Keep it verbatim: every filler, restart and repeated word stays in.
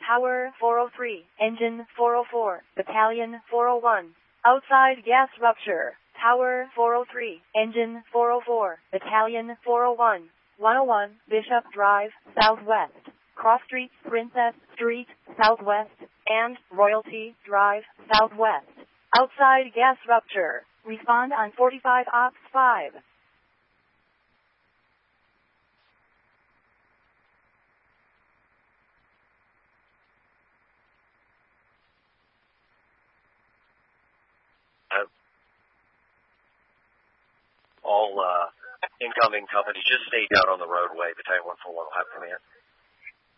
Tower four oh three, Engine four oh four, Battalion four oh one. Outside gas rupture. Tower four oh three, Engine four oh four, Battalion four oh one. one oh one, Bishop Drive, Southwest. Cross Street, Princess Street, Southwest, and Royalty Drive, Southwest. Outside gas rupture. Respond on forty-five ops five. Uh, all uh, incoming companies, just stay down on the roadway. Battalion one four one will have command.